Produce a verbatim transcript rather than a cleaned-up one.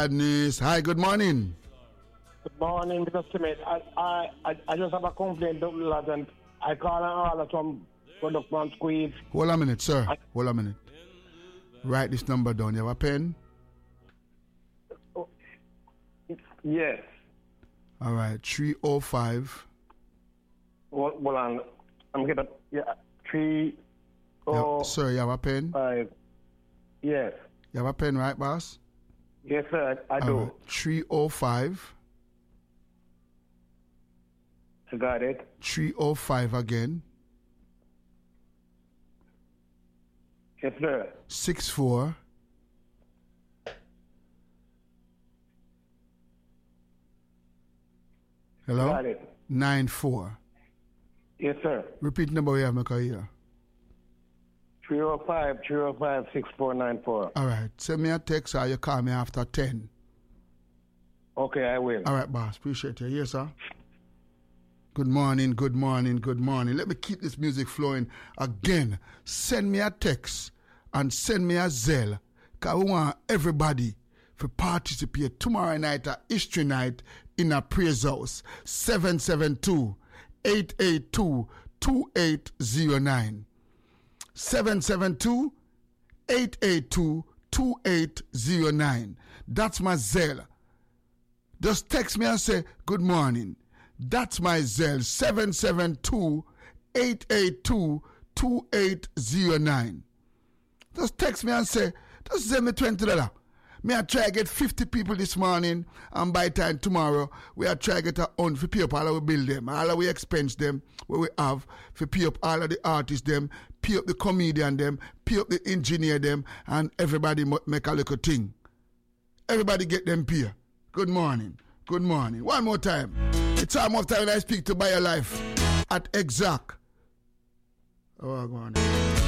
badness. Hi, good morning. Good morning, Mister Smith. I, I, I, I just have a complaint, double lot, and I call an order from product man squeeze. Hold a minute, sir. I, Hold a minute. Write this number down. You have a pen? Oh, yes. All right. three oh five. Hold, hold on. I'm getting, yeah, three, oh, yeah, sir, you have a pen? Five. Yes. You have a pen, right, boss? Yes, sir, I, I do. Right. three oh five. I got it. three oh five again. Yes, sir. six four. Hello? Got it. nine four. Yes, sir. Repeat number we have, make a here. three oh five, three oh five, six four nine four. All right. Send me a text or you call me after ten. Okay, I will. All right, boss. Appreciate you. Yes, sir. Good morning, good morning, good morning. Let me keep this music flowing again. Send me a text and send me a Zelle. Because we want everybody to participate tomorrow night at History Night in a praise house. seven seven two, eight eight two, two eight zero nine. seven seven two, eight eight two, two eight zero nine. That's my Zelle. Just text me and say, good morning. That's my Zelle, seven seven two, eight eight two, two eight zero nine. Just text me and say, just send me twenty dollars. Me I try to get fifty people this morning, and by time tomorrow, we are trying to get a on for pay up all of we build them, all of we expense them, where we have, for pay up all of the artists them, pay up the comedian them, pay up the engineer them, and everybody make a little thing. Everybody get them pay. Good morning. Good morning. One more time. It's almost time when I speak to BioLife at Exact. Oh, go on.